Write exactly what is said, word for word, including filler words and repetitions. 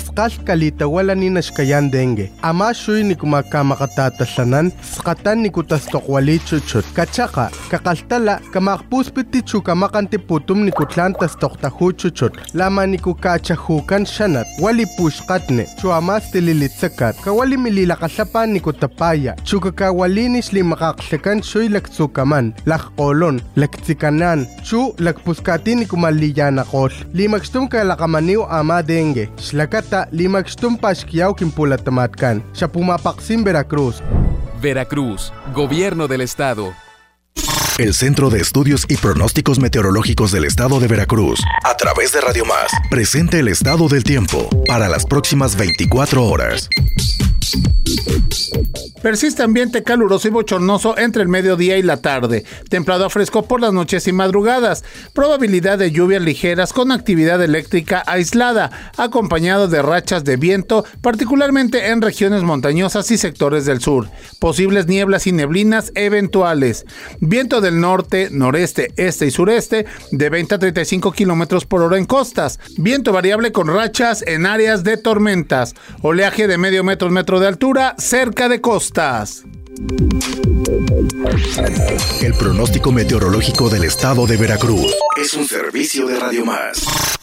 Asqal kalita wala ni nashkayan dengue. Ama shuy ni kumakamakatatasanan, skatan ni kutastokwali chuchut. Kachaka, kakaltala, kamakpuspiti chukamakantiputum ni kutlan tastoktahu chuchut. Lama ni kukachahukan shanat, wali pushkatne, chuamas tililitsakat, kawali mililakasapan ni kutapaya, chukakawalinis li makaksakan shuy laktsukaman, lakkolon, laktsikanan, chu lakpuskati ni kumaliyanakol, limagstum kalakamaniw ama dengue, shlakata limagstum pashkiyaw kimpulatamatkan, siya pumapaksim Veracruz. Veracruz, Gobierno del Estado. El Centro de Estudios y Pronósticos Meteorológicos del Estado de Veracruz, a través de Radio Más, presenta el estado del tiempo para las próximas veinticuatro horas. Persiste ambiente caluroso y bochornoso entre el mediodía y la tarde, templado a fresco por las noches y madrugadas, probabilidad de lluvias ligeras con actividad eléctrica aislada, acompañado de rachas de viento, particularmente en regiones montañosas y sectores del sur, posibles nieblas y neblinas eventuales, viento del norte, noreste, este y sureste de veinte a treinta y cinco kilómetros por hora en costas, viento variable con rachas en áreas de tormentas, oleaje de medio metro, metro de altura cerca de costas. El pronóstico meteorológico del Estado de Veracruz es un servicio de Radio Más.